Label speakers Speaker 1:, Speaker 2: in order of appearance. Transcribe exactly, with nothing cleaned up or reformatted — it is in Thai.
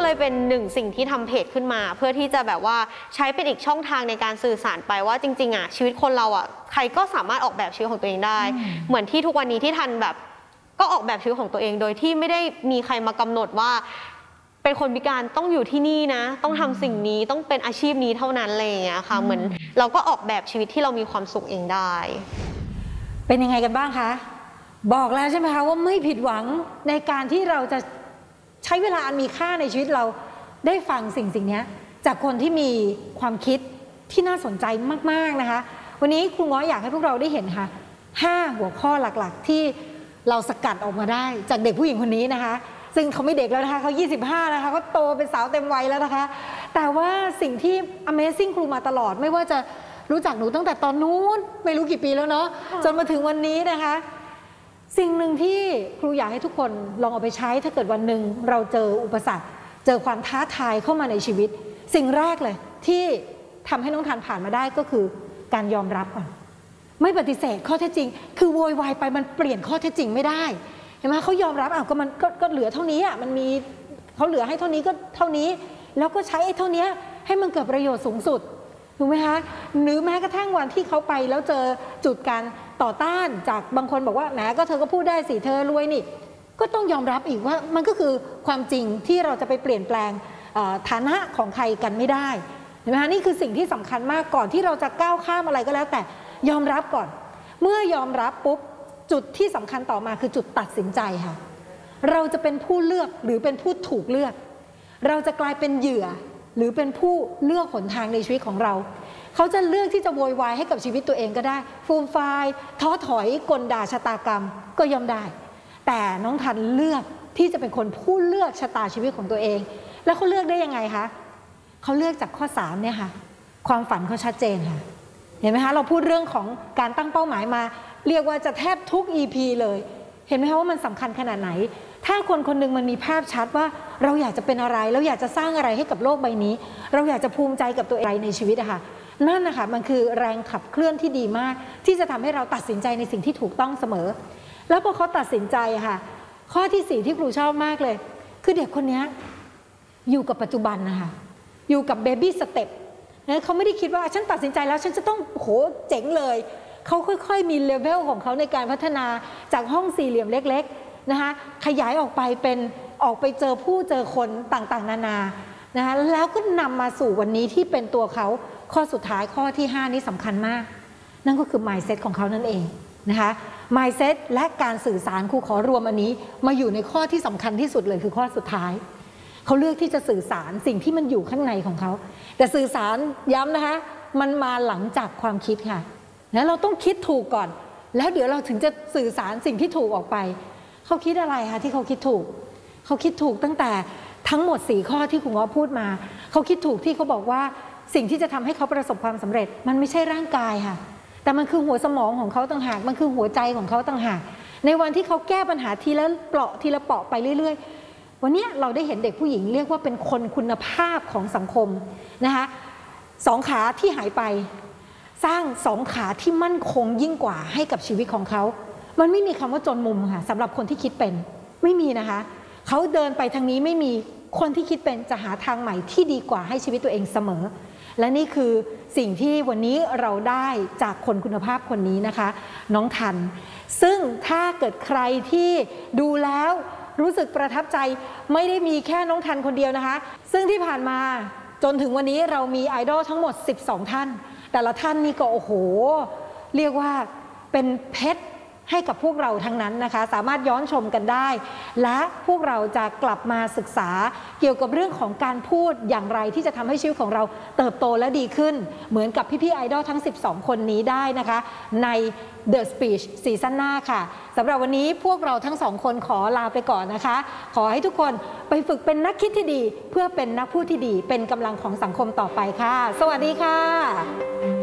Speaker 1: เลยเป็นหนึ่งสิ่งที่ทำเพจขึ้นมาเพื่อที่จะแบบว่าใช้เป็นอีกช่องทางในการสื่อสารไปว่าจริงๆอ่ะชีวิตคนเราอ่ะใครก็สามารถออกแบบชีวิตของตัวเองได้เหมือนที่ทุกวันนี้ที่ทันแบบก็ออกแบบชีวิตของตัวเองโดยที่ไม่ได้มีใครมากำหนดว่าเป็นคนพิการต้องอยู่ที่นี่นะต้องทำสิ่งนี้ต้องเป็นอาชีพนี้เท่านั้นอะไรอย่างเงี้ยค่ะเหมือนเราก็ออกแบบชีวิตที่เรามีความสุขเองได้
Speaker 2: เป็นยังไงกันบ้างคะบอกแล้วใช่ไหมคะว่าไม่ผิดหวังในการที่เราจะใช้เวลาอันมีค่าในชีวิตเราได้ฟังสิ่งสิ่งนี้จากคนที่มีความคิดที่น่าสนใจมากๆนะคะวันนี้ครูง้ออยากให้พวกเราได้เห็นค่ะห้าหัวข้อหลักๆที่เราสกัดออกมาได้จากเด็กผู้หญิงคนนี้นะคะซึ่งเขาไม่เด็กแล้วนะคะเขายี่สิบห้านะคะเขาโตเป็นสาวเต็มวัยแล้วนะคะแต่ว่าสิ่งที่ Amazing ครูมาตลอดไม่ว่าจะรู้จักหนูตั้งแต่ตอนนู้นไม่รู้กี่ปีแล้วเนาะจนมาถึงวันนี้นะคะสิ่งหนึ่งที่ครูอยากให้ทุกคนลองเอาไปใช้ถ้าเกิดวันหนึ่งเราเจออุปสรรคเจอความท้าทายเข้ามาในชีวิตสิ่งแรกเลยที่ทำให้น้องทันผ่านมาได้ก็คือการยอมรับก่อนไม่ปฏิเสธข้อเท็จจริงคือโวยวายไปมันเปลี่ยนข้อเท็จจริงไม่ได้เห็นไหมเขายอมรับอ้าวก็มันก็ก็เหลือเท่านี้อ่ะมันมีเขาเหลือให้เท่านี้ก็เท่านี้แล้วก็ใช้ไอ้เท่านี้ให้มันเกิดประโยชน์สูงสุดถูกไหมคะหรือแม้กระทั่งวันที่เขาไปแล้วเจอจุดการต่อต้านจากบางคนบอกว่าแหมก็เธอก็พูดได้สิเธอรวยนี่ก็ต้องยอมรับอีกว่ามันก็คือความจริงที่เราจะไปเปลี่ยนแปลงฐานะของใครกันไม่ได้เห็นไหมคะนี่คือสิ่งที่สำคัญมากก่อนที่เราจะก้าวข้ามอะไรก็แล้วแต่ยอมรับก่อนเมื่อยอมรับปุ๊บจุดที่สำคัญต่อมาคือจุดตัดสินใจค่ะเราจะเป็นผู้เลือกหรือเป็นผู้ถูกเลือกเราจะกลายเป็นเหยื่อหรือเป็นผู้เลือกหนทางในชีวิตของเราเขาจะเลือกที่จะโวยวายให้กับชีวิตตัวเองก็ได้ฟูมฟายท้อถอยกลด่าชะตากรรมก็ยอมได้แต่น้องทันเลือกที่จะเป็นคนผู้เลือกชะตาชีวิตของตัวเองแล้วเขาเลือกได้ยังไงคะเขาเลือกจากข้อสามเนี่ยค่ะความฝันเขาชัดเจนค่ะเห็นไหมคะเราพูดเรื่องของการตั้งเป้าหมายมาเรียกว่าจะแทบทุก อี พี เลยเห็นไหมคะว่ามันสำคัญขนาดไหนถ้าคนคนหนึ่งมันมีภาพชัดว่าเราอยากจะเป็นอะไรเราอยากจะสร้างอะไรให้กับโลกใบนี้เราอยากจะภูมิใจกับตัวเองในชีวิตอะค่ะนั่นนะคะมันคือแรงขับเคลื่อนที่ดีมากที่จะทำให้เราตัดสินใจในสิ่งที่ถูกต้องเสมอแล้วพอเขาตัดสินใจค่ะข้อที่สี่ที่ครูชอบมากเลยคือเด็กคนนี้อยู่กับปัจจุบันนะคะอยู่กับเบบี้สเต็ปนะเขาไม่ได้คิดว่าฉันตัดสินใจแล้วฉันจะต้องโหเจ๋งเลยเขาค่อยๆมีเลเวลของเขาในการพัฒนาจากห้องสี่เหลี่ยมเล็กๆนะคะขยายออกไปเป็นออกไปเจอผู้เจอคนต่างๆนานานะคะแล้วก็นำมาสู่วันนี้ที่เป็นตัวเขาข้อสุดท้ายข้อที่ห้านี้สำคัญมากนั่นก็คือ mindset ของเขานั่นเองนะคะ mindset และการสื่อสารครูขอรวมอันนี้มาอยู่ในข้อที่สำคัญที่สุดเลยคือข้อสุดท้ายเขาเลือกที่จะสื่อสารสิ่งที่มันอยู่ข้างในของเขาแต่สื่อสารย้ำนะคะมันมาหลังจากความคิดค่ะแล้วเราต้องคิดถูกก่อนแล้วเดี๋ยวเราถึงจะสื่อสารสิ่งที่ถูกออกไปเขาคิดอะไรคะที่เขาคิดถูกเขาคิดถูกตั้งแต่ทั้งหมดสี่ข้อที่ครูง้อพูดมาเขาคิดถูกที่เขาบอกว่าสิ่งที่จะทำให้เขาประสบความสำเร็จมันไม่ใช่ร่างกายค่ะแต่มันคือหัวสมองของเขาต่างหากมันคือหัวใจของเขาต่างหากในวันที่เขาแก้ปัญหาทีละเปราะทีละเปราะไปเรื่อยๆวันนี้เราได้เห็นเด็กผู้หญิงเรียกว่าเป็นคนคุณภาพของสังคมนะคะสองขาที่หายไปสร้างสองขาที่มั่นคงยิ่งกว่าให้กับชีวิตของเขามันไม่มีคำว่าจนมุมค่ะสำหรับคนที่คิดเป็นไม่มีนะคะเขาเดินไปทางนี้ไม่มีคนที่คิดเป็นจะหาทางใหม่ที่ดีกว่าให้ชีวิตตัวเองเสมอและนี่คือสิ่งที่วันนี้เราได้จากคนคุณภาพคนนี้นะคะน้องทันซึ่งถ้าเกิดใครที่ดูแล้วรู้สึกประทับใจไม่ได้มีแค่น้องทันคนเดียวนะคะซึ่งที่ผ่านมาจนถึงวันนี้เรามีไอดอลทั้งหมดสิบสองท่านแต่ละท่านนี่ก็โอ้โหเรียกว่าเป็นเพชรให้กับพวกเราทั้งนั้นนะคะสามารถย้อนชมกันได้และพวกเราจะกลับมาศึกษาเกี่ยวกับเรื่องของการพูดอย่างไรที่จะทำให้ชีวิตของเราเติบโตและดีขึ้นเหมือนกับพี่ๆไอดอลทั้งสิบสองคนนี้ได้นะคะใน The Speech ซีซั่นหน้าค่ะสำหรับวันนี้พวกเราทั้งสองคนขอลาไปก่อนนะคะขอให้ทุกคนไปฝึกเป็นนักคิดที่ดีเพื่อเป็นนักพูดที่ดีเป็นกำลังของสังคมต่อไปค่ะสวัสดีค่ะ